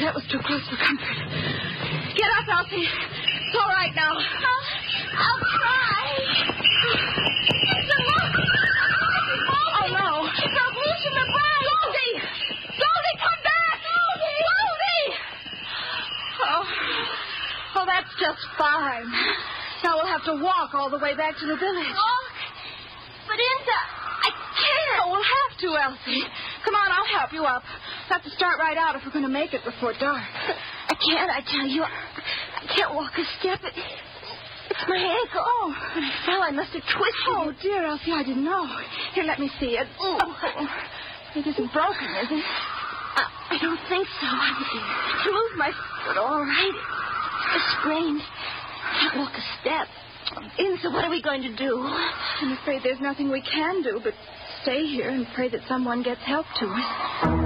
that was too close for comfort. Get up, Elsie. It's all right now. I'll try. Oh, no. She broke loose from the bride. Goldie! Goldie, come back! Goldie! Oh, that's just fine. Now we'll have to walk all the way back to the village. Walk? But, Inza, I can't. Oh, we'll have to, Elsie. Come on, I'll help you up. We'll have to start right out if we're going to make it before dark. I can't, I tell you. I can't walk a step. It's my ankle. Oh. When I fell, I must have twisted Oh, it. dear, Elsie, I didn't know. Here, let me see it. Oh. It isn't broken, is it? I don't think so. I can move my foot all right. It's sprained. I can't walk a step. Inza, what are we going to do? I'm afraid there's nothing we can do but stay here and pray that someone gets help to us.